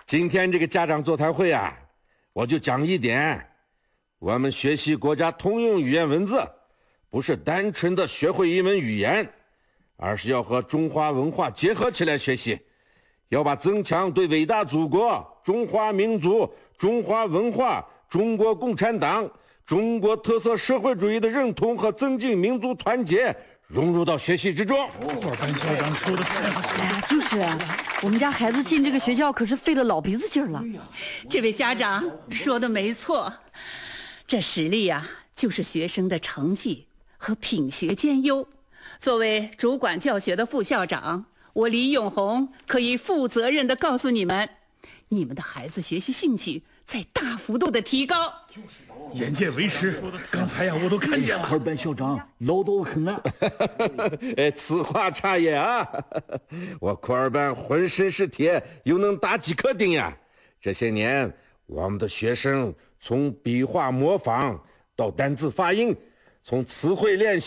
今天这个家长座谈会啊，我就讲一点，我们学习国家通用语言文字，不是单纯的学会一门语言，而是要和中华文化结合起来学习，要把增强对伟大祖国、中华民族、中华文化、中国共产党、中国特色社会主义的认同和增进民族团结融入到学习之中。 班校长说的太好了。 哎呀，就是啊，我们家孩子进这个学校可是费了老鼻子劲儿了。 这位家长说的没错，这实力啊，就是学生的成绩和品学兼优。作为主管教学的副校长，我李永红可以负责任地告诉你们，你们的孩子学习兴趣在大幅度的提高。 眼见为实，刚才呀我都看见了。 二班校长唠叨得很啊。 此话差也啊！我库尔班浑身是铁，又能打几颗钉呀？这些年，我们的学生从笔画模仿到单字发音，从词汇练习